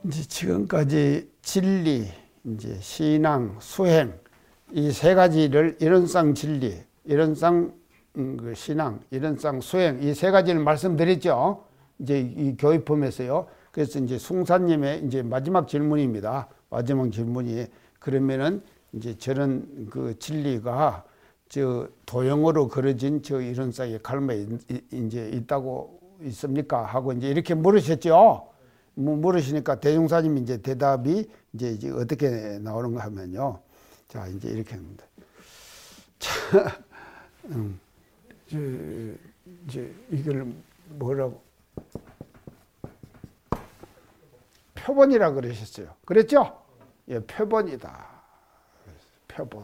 이제 지금까지 진리, 이제 신앙, 수행 이 세 가지를 이론상 진리, 이론상 신앙, 이론상 수행 이 세 가지를 말씀드렸죠. 이제 이 교육품에서요. 그래서 이제 숭사님의 이제 마지막 질문입니다. 마지막 질문이 그러면은 이제 저런 그 진리가 저 도형으로 그려진 저 이론상의 갈마에 이제 있다고 있습니까? 하고 이제 이렇게 물으셨죠. 물으시니까 대종사님이 이제 대답이 이제 어떻게 나오는가 하면요. 자, 이제 이렇게 합니다. 자, 이제 이걸 뭐라고 표본이라 그러셨어요. 그랬죠? 예, 표본이다. 표본.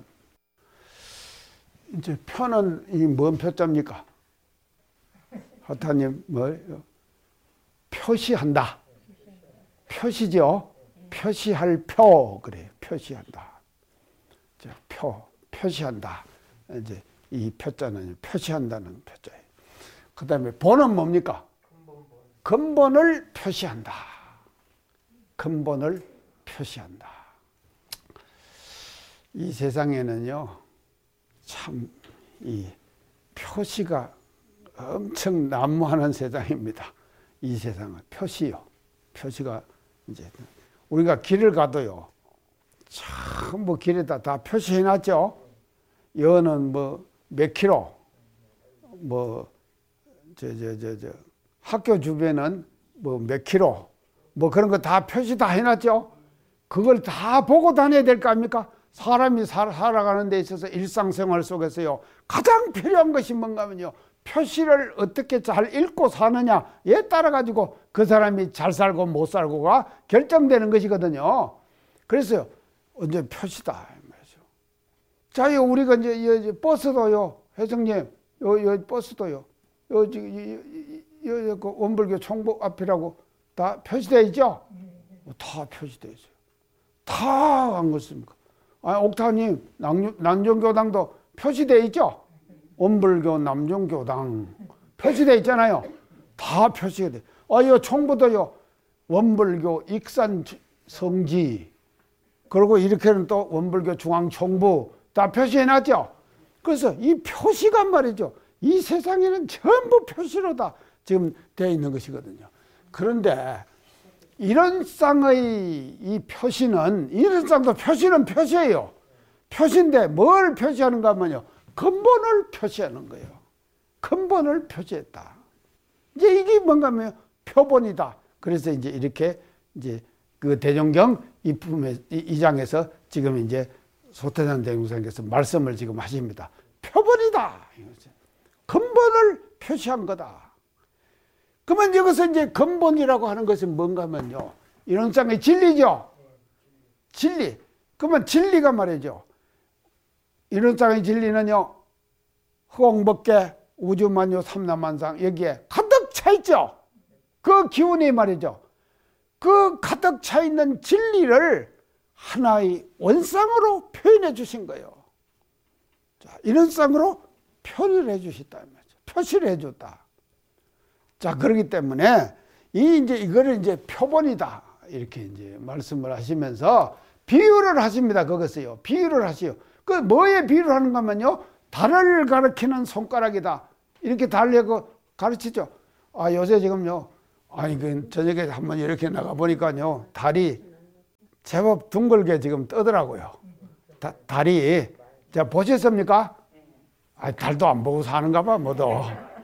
이제 표는 이 뭔 표자입니까? 하타님 뭐예요? 표시한다. 표시죠. 표시할 표 그래요. 표시한다. 자, 표시한다. 이제 이 표자는 표시한다는 표자예요. 그다음에 본은 뭡니까? 근본을 표시한다. 근본을 표시한다. 이 세상에는요, 참 이 표시가 엄청 난무하는 세상입니다. 이 세상은 표시요. 표시가 이제 우리가 길을 가도요, 전부 길에다 다 표시해놨죠. 여는 뭐 몇 킬로, 뭐 학교 주변은 뭐 몇 킬로, 뭐 그런 거 다 표시 다 해놨죠. 그걸 다 보고 다녀야 될 거 아닙니까? 사람이 살아가는 데 있어서 일상생활 속에서요, 가장 필요한 것이 뭔가 하면요, 표시를 어떻게 잘 읽고 사느냐에 따라 가지고 그 사람이 잘 살고 못 살고가 결정되는 것이거든요. 그래서 이제 표시다. 자, 우리가 이제 버스도요, 회장님, 요 버스도요, 그 원불교 총복 앞이라고 다 표시되어 있죠? 다 표시되어 있어요. 다 안 그렇습니까? 아, 옥타님, 남종교당도 표시되어 있죠? 원불교, 남종교당 표시되어 있잖아요. 다 표시가 돼. 이 총부도요, 원불교 익산 성지, 그리고 이렇게는 또 원불교 중앙총부 다 표시해놨죠. 그래서 이 표시가 말이죠, 이 세상에는 전부 표시로 다 지금 되어 있는 것이거든요. 그런데 이론상의 이 표시는, 이론상도 표시는 표시예요. 표시인데 뭘 표시하는가 하면요, 근본을 표시하는 거예요. 근본을 표시했다. 이제 이게 뭔가 하면 표본이다. 그래서 이제 이렇게 이제 그 대종경 이 장에서 지금 이제 소태산 대종사님께서 말씀을 지금 하십니다. 표본이다. 근본을 표시한 거다. 그러면 여기서 이제 근본이라고 하는 것은 뭔가 하면요, 이론상의 진리죠. 진리. 그러면 진리가 말이죠, 이론상의 진리는요, 허공법계, 우주만유, 삼라만상 여기에 가득 차 있죠. 그 기운이 말이죠, 그 가득 차 있는 진리를 하나의 원상으로 표현해 주신 거예요. 자, 이론상으로 표현을 해 주셨다. 표시를 해 줬다. 자, 그렇기 때문에 이거를 이제 표본이다. 이렇게 이제 말씀을 하시면서 비유를 하십니다. 그것을요. 비유를 하시요. 그 뭐에 비유를 하는가 하면요, 달을 가리키는 손가락이다. 이렇게 달려고 가르치죠. 아, 요새 지금요, 그 저녁에 한번 이렇게 나가 보니까요, 달이 제법 둥글게 지금 뜨더라고요. 달이. 자, 보셨습니까? 달도 안 보고 사는가 봐, 뭐도.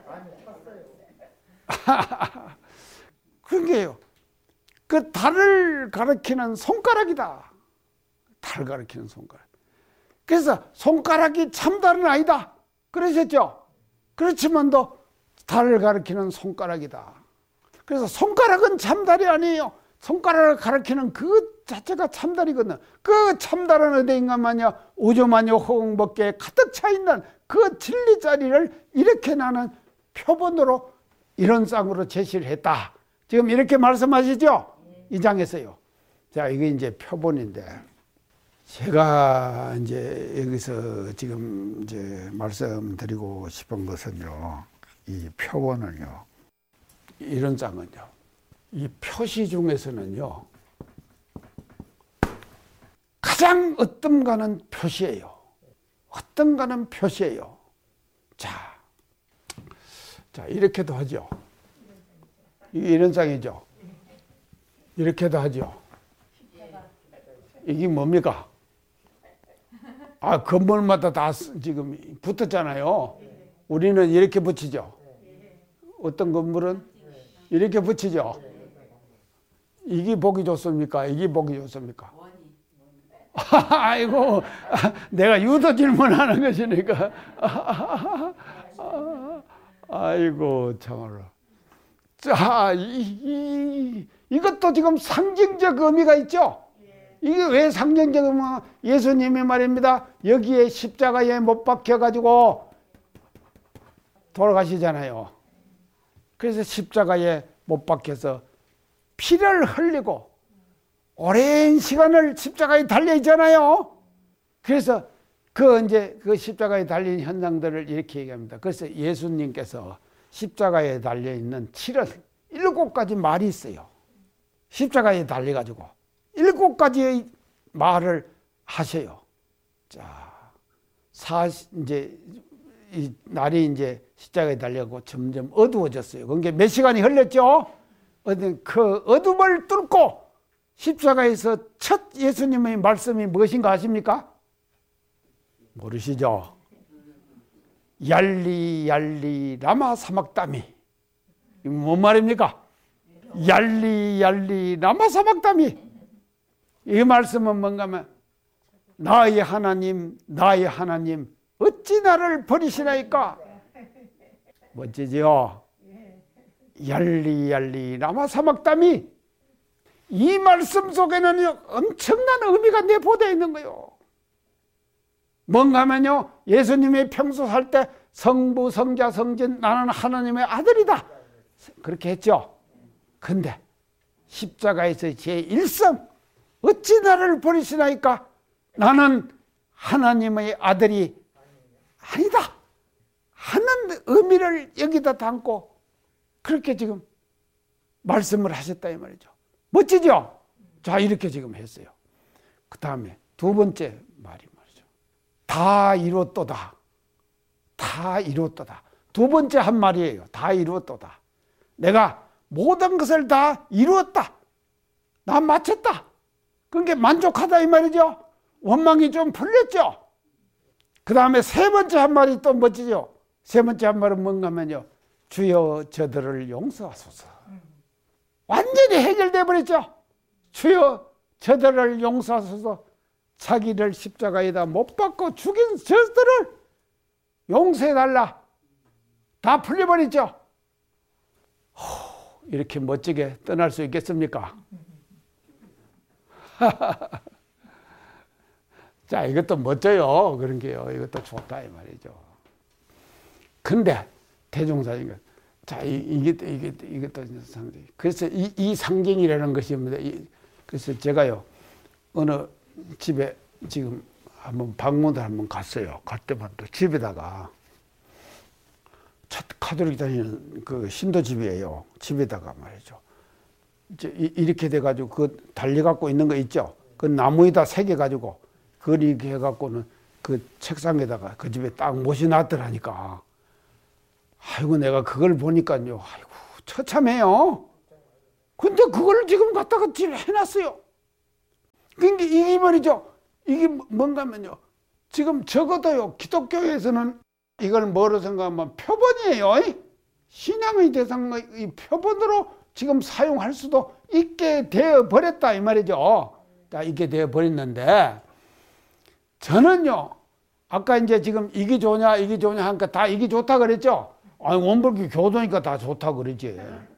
그런 게요. 그 달을 가리키는 손가락이다. 달 가리키는 손가락. 그래서 손가락이 참달은 아니다. 그러셨죠? 그렇지만도 달을 가리키는 손가락이다. 그래서 손가락은 참달이 아니에요. 손가락을 가리키는 그 자체가 참달이거든요. 그 참달은 어디인가 마냐, 우주만유 허공법계에 가득 차 있는 그 진리 자리를 이렇게 나는 표본으로 이론상으로 제시를 했다. 지금 이렇게 말씀하시죠? 이 장에서요. 자, 이게 이제 표본인데, 제가 이제 여기서 지금 이제 말씀드리고 싶은 것은요, 이 표본은요, 이론상은요, 이 표시 중에서는요, 가장 어떤가는 표시예요. 어떤가는 표시예요. 자, 이렇게도 하죠. 이런 쌍이죠. 이렇게도 하죠. 이게 뭡니까? 건물마다 다 지금 붙었잖아요. 우리는 이렇게 붙이죠. 어떤 건물은 이렇게 붙이죠. 이게 보기 좋습니까? 이게 보기 좋습니까? 아이고, 내가 유도 질문하는 것이니까. 아이고, 참말로. 자, 이것도 지금 상징적 의미가 있죠? 이게 왜 상징적 의미가? 예수님이 말입니다. 여기에 십자가에 못 박혀가지고 돌아가시잖아요. 그래서 십자가에 못 박혀서 피를 흘리고 오랜 시간을 십자가에 달려 있잖아요. 그래서 그 십자가에 달린 현상들을 이렇게 얘기합니다. 그래서 예수님께서 십자가에 달려 있는 7가지 말이 있어요. 십자가에 달려가지고 7가지의 말을 하셔요. 자, 이제 이 날이 이제 십자가에 달려고 점점 어두워졌어요. 그게 몇 시간이 흘렸죠? 그 어둠을 뚫고 십자가에서 첫 예수님의 말씀이 무엇인가 아십니까? 모르시죠? 얄리 라마 사막다미. 이거 뭔 말입니까? 얄리 라마 사막다미. 이 말씀은 뭔가 하면 나의 하나님 어찌 나를 버리시나이까? 멋지죠? 얄리 라마 사막다미. 이 말씀 속에는 엄청난 의미가 내포되어 있는 거예요. 뭔가 하면요, 예수님이 평소 살 때 성부, 성자, 성진, 나는 하나님의 아들이다. 그렇게 했죠. 근데 십자가에서 제1성, 어찌 나를 버리시나이까? 나는 하나님의 아들이 아니다 하는 의미를 여기다 담고 그렇게 지금 말씀을 하셨다 이 말이죠. 멋지죠? 자, 이렇게 지금 했어요. 그 다음에 두 번째 말이 말이죠. 다 이루었도다. 다 이루었도다. 두 번째 한 말이에요. 다 이루었도다. 내가 모든 것을 다 이루었다. 나 마쳤다. 그러니까 만족하다 이 말이죠. 원망이 좀 풀렸죠. 그 다음에 세 번째 한 말이 또 멋지죠. 세 번째 한 말은 뭔가 하면요. 주여 저들을 용서하소서. 완전히 해결돼 버렸죠. 주여 저들을 용서하소서. 자기를 십자가에다 못 박고 죽인 저들을 용서해달라. 다 풀려버렸죠. 이렇게 멋지게 떠날 수 있겠습니까? 자, 이것도 멋져요. 그런 게요. 이것도 좋다 이 말이죠. 근데 대종사님은 자, 이것도 상징. 그래서 이 상징이라는 것입니다. 그래서 제가요 어느 집에 지금 한번 방문을 한번 갔어요. 갈 때만 또 집에다가 카톨릭 다니는 그 신도집이에요. 집에다가 말이죠. 이제 이렇게 돼가지고 그 달려갖고 있는 거 있죠. 그 나무에다 새겨가지고 그걸 이렇게 해갖고는 그 책상에다가 그 집에 딱 모셔놨더라니까. 아이고 내가 그걸 보니까요. 아이고 처참해요. 근데 그걸 지금 갖다가 집에 해놨어요. 그러니까 이게 말이죠. 이게 뭔가 하면요. 지금 적어도요. 기독교에서는 이걸 뭐로 생각하면 표본이에요. 신앙의 대상의 표본으로 지금 사용할 수도 있게 되어 버렸다 이 말이죠. 자, 있게 되어 버렸는데 저는요. 아까 이제 지금 이게 좋냐 하니까 다 이게 좋다 그랬죠. 아니 원불교 교도니까 다 좋다 그러지.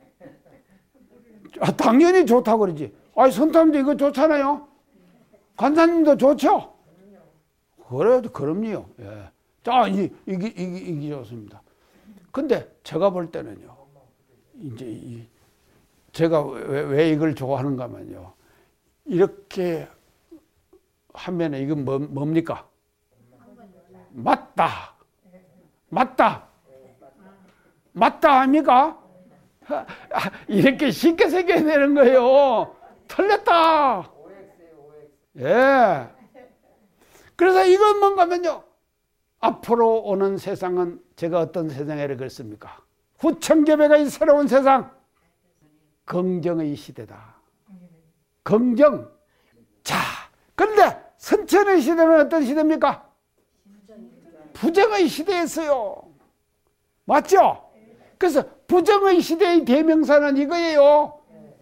당연히 좋다 그러지. 아니 선탐도 이거 좋잖아요. 간사님도 좋죠. 그래도 그럼요. 예. 자, 이게 좋습니다. 근데 제가 볼 때는요. 이제 제가 왜 이걸 좋아하는가 하면요. 이렇게 하면은 이건 뭡니까? 맞다. 아닙니까? 이렇게 쉽게 새겨야 되는 거예요. 틀렸다. 예. 그래서 이건 뭔가면요. 앞으로 오는 세상은 제가 어떤 세상이라고 그랬습니까? 후천개배가 새로운 세상. 긍정의 시대다. 긍정. 자, 그런데 선천의 시대는 어떤 시대입니까? 부정의 시대였어요. 맞죠? 그래서 부정의 시대의 대명사는 이거예요.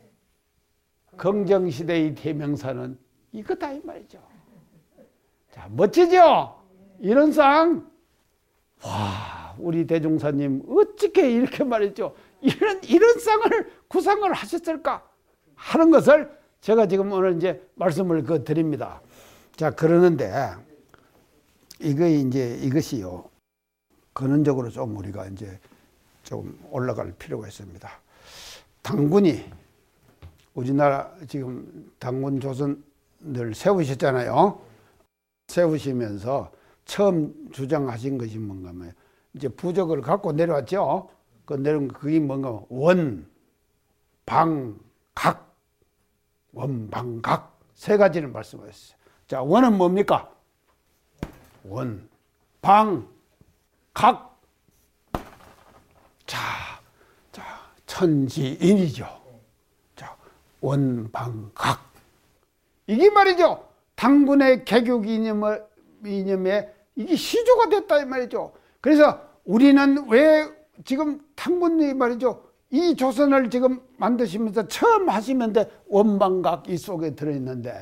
긍정 시대의 대명사는 이거다 이 말이죠. 자, 멋지죠? 이런 상. 와, 우리 대종사님 어떻게 이렇게 말했죠? 이런 상을 구상을 하셨을까 하는 것을 제가 지금 오늘 이제 말씀을 드립니다. 자, 그러는데 이것이요. 근원적으로 좀 우리가 이제 좀 올라갈 필요가 있습니다. 당군이 우리나라 지금 당군 조선을 세우셨잖아요. 세우시면서 처음 주장하신 것이 뭔가 하면 이제 부적을 갖고 내려왔죠. 그 내려온 그게 뭔가 원, 방, 각, 원, 방, 각 세 가지를 말씀하셨어요. 자, 원은 뭡니까? 원, 방, 각. 자, 천지인이죠. 자, 원, 방, 각. 이게 말이죠. 당군의 개교 이념에 이게 시조가 됐다 이 말이죠. 그래서 우리는 왜 지금 당군이 말이죠. 이 조선을 지금 만드시면서 처음 하시면서 원방각 이 속에 들어있는데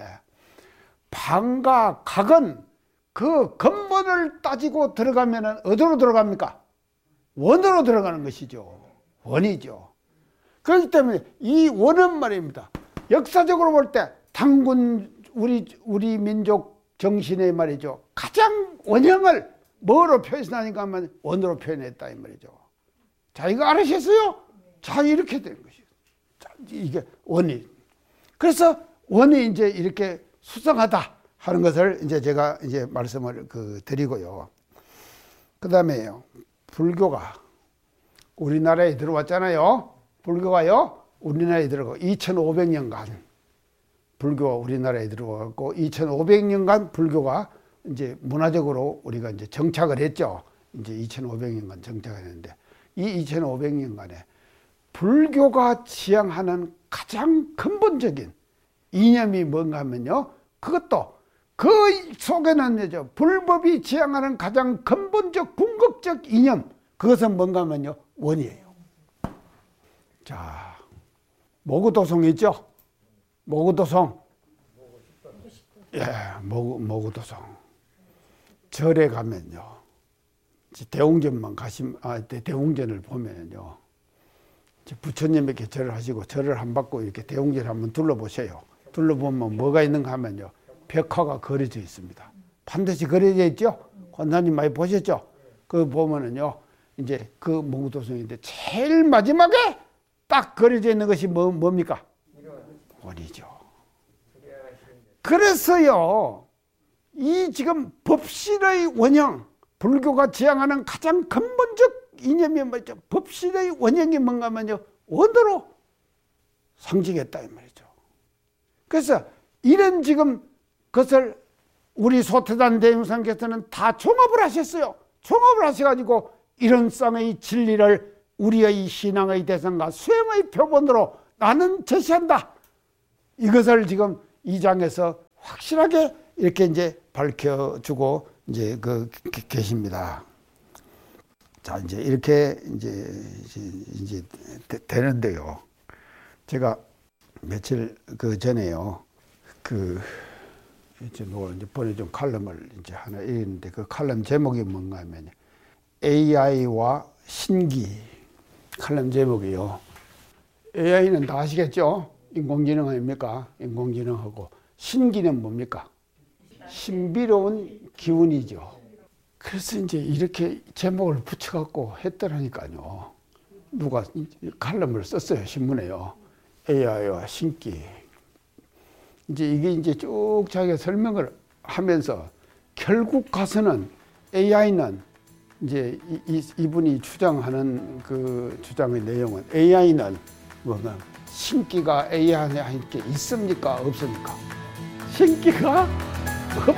방과 각은 그 근본을 따지고 들어가면은 어디로 들어갑니까? 원으로 들어가는 것이죠. 원이죠. 그렇기 때문에 이 원은 말입니다. 역사적으로 볼 때 당군 우리 민족 정신의 말이죠. 가장 원형을 뭐로 표현하니까 하면 원으로 표현했다 이 말이죠. 자, 이거 알으셨어요? 자, 이렇게 된 것이에요. 자, 이게 원이. 그래서 원이 이제 이렇게 수상하다 하는 것을 이제 제가 이제 말씀을 드리고요. 그 다음에요. 불교가 우리나라에 들어왔잖아요. 불교가요. 우리나라에 들어가고 2500년간 불교가 우리나라에 들어왔고 2500년간 불교가 이제 문화적으로 우리가 이제 정착을 했죠. 이제 2500년간 정착을 했는데 이 2500년간에 불교가 지향하는 가장 근본적인 이념이 뭔가 하면요. 그것도 그 속에는 불법이 지향하는 가장 근본적 궁극적 이념 그것은 뭔가 하면요. 원이에요. 자, 모구도성 있죠? 모구도성. 예, 모구도성. 절에 가면요. 대웅전만 대웅전을 보면요. 부처님에게 절을 하시고 절을 한 받고 이렇게 대웅전을 한번 둘러보세요. 둘러보면 뭐가 있는가 하면요. 벽화가 그려져 있습니다. 반드시 그려져 있죠? 권사님 많이 보셨죠? 그 보면은요. 이제 그 모구도성인데 제일 마지막에 딱 그려져 있는 것이 뭡니까? 원이죠. 그래서요. 이 지금 법신의 원형, 불교가 지향하는 가장 근본적 이념이 뭐죠? 법신의 원형이 뭔가 하면요. 원으로 상징했다 이 말이죠. 그래서 이런 지금 것을 우리 소태단 대웅상께서는 다 종합을 하셨어요. 종합을 하셔가지고 이런 쌍의 진리를 우리의 신앙의 대상과 수행의 표본으로 나는 제시한다. 이것을 지금 이 장에서 확실하게 이렇게 이제 밝혀주고 이제 계십니다. 자, 이제 이렇게 이제 되는데요. 제가 며칠 전에요. 이제 보내준 칼럼을 이제 하나 읽는데 그 칼럼 제목이 뭔가 하면 AI와 신기 칼럼 제목이요. AI는 다 아시겠죠? 인공지능 아닙니까? 인공지능하고 신기는 뭡니까? 신비로운 기운이죠. 그래서 이제 이렇게 제목을 붙여갖고 했더라니까요. 누가 칼럼을 썼어요, 신문에요. AI와 신기. 이제 이게 이제 쭉 자기가 설명을 하면서 결국 가서는 AI는 이제 이분이 주장하는 그 주장의 내용은 AI는 뭐가 신기가 AI에 있습니까? 없습니까? 신기가